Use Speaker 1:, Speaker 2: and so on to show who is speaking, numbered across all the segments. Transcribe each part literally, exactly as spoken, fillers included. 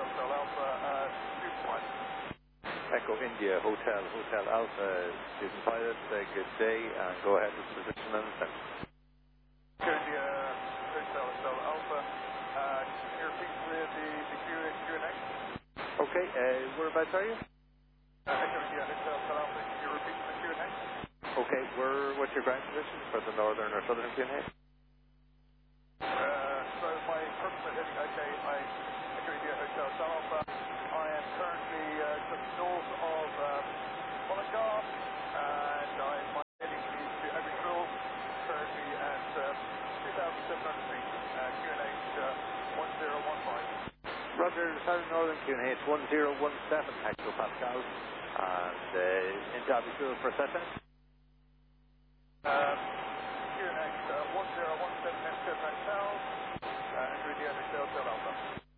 Speaker 1: Hotel Alpha, uh, two one.
Speaker 2: Echo India, Hotel, Hotel Alpha, student pilot, uh, good day, and go ahead with position and ascent.
Speaker 1: Echo India, Hotel Hotel Alpha, uh, can you repeat with the, the Q, Q and A?
Speaker 2: Okay, uh, whereabouts are you?
Speaker 1: Uh, Echo India, Hotel Hotel Alpha, can you repeat the Q and A?
Speaker 2: Okay, where, what's your ground position for the northern or southern Q and A?
Speaker 1: Uh, so my approximate heading, okay, I, Echo India, Hotel Hotel Alpha, I am currently uh, just north of um, Mullingar, and I'm my heading is to Aberystwyth, currently at uh, two thousand seven hundred feet, uh, Q N H uh, one zero one five.
Speaker 2: Roger, southern northern Q and H one zero one seven hectopascal, and uh, into Aberystwyth for set down.
Speaker 1: Um, Q N H uh, one zero one seven M seven hotels, uh, Echo India, Hotel Hotel Alpha.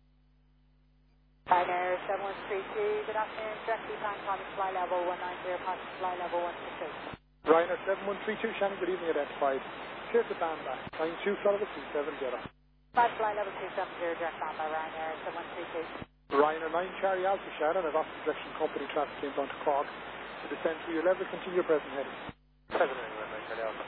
Speaker 3: Ryanair seven one three two, good afternoon, directly flying Thomas fly level one nine zero, passenger fly level one six eight.
Speaker 4: Ryanair seven one three two, Shannon, good evening, identified. Clear to Bamba, nine two, flight level two seven zero.
Speaker 3: Flight fly level two seven zero, direct bound by Ryanair seven one three two.
Speaker 4: Ryanair nine Charlie Alpha, Shannon, at opposite direction company traffic inbound to Cork. To descend to your level, continue your present heading.
Speaker 2: seven nine Charlie Alpha.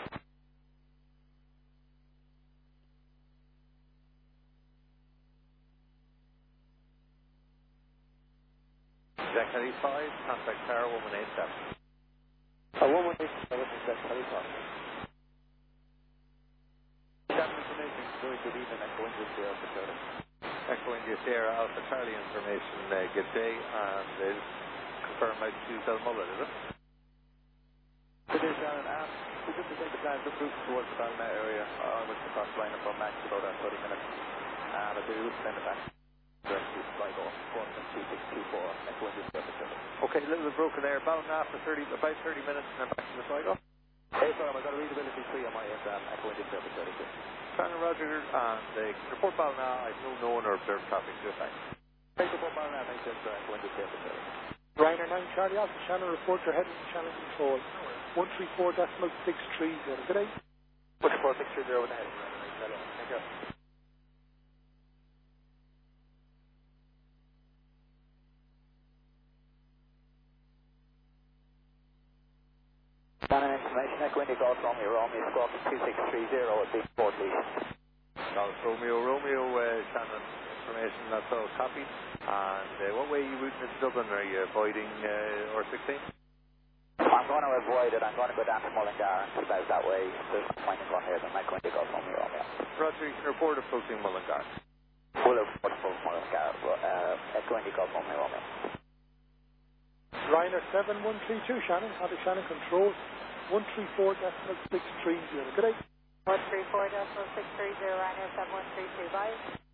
Speaker 2: Jack thirty-five, contact tower one one eight seven.
Speaker 5: Uh, one one eight seven, Jack thirty-five. Captain information, very good evening, Echo India Sierra Alpha Charlie.
Speaker 2: Echo India Sierra Alpha Charlie information, uh, good day, and uh, confirm out to Belmullet, is it?
Speaker 5: Good day, Shannon. Um, we just to take the plans, just moving towards the Balmain area, uh, with the cross line from Max about uh, thirty minutes. And uh, we will send it back. Directly flight off, one two six two four, Echo India Sierra Alpha Charlie.
Speaker 2: Okay, a little bit broken there. Balna for thirty, about thirty minutes, and then back to the flight off.
Speaker 5: Hey, sorry, I've got a readability three on my end, um, Echo India Sierra Alpha Charlie.
Speaker 2: Shannon Roger, and uh, report Balna. I've no known or observed traffic to effect.
Speaker 5: Thank you for Balmain, thanks, sir, Echo India Sierra Alpha Charlie.
Speaker 4: Ryanair nine Charlie Alpha, Shannon, report your heading channel control. one three four decimal six three zero. Good day.
Speaker 5: one three four six three zero with the heading, Ryanair nine Charlie. Thank you. Shannon information, Echo India Golf Romeo Romeo, squawk two six three zero at Big Port Leash.
Speaker 2: Golf Romeo Romeo, uh, Shannon information, that's all copied. And uh, what way are you routing into Dublin? Are you avoiding uh, R sixteen?
Speaker 5: I'm going to avoid it. I'm going to go down to Mullingar and keep out that way. There's no point in going here, then Echo India Golf Romeo Romeo.
Speaker 2: Roger, you can report approaching Mullingar.
Speaker 5: We'll report from Mullingar, uh, Echo India Golf Romeo Romeo.
Speaker 4: Ryanair seven one three two, Shannon, had a Shannon control. one three four decimal six three zero. Good day.
Speaker 3: one three four decimal six three zero, Ryanair seven one three two, bye.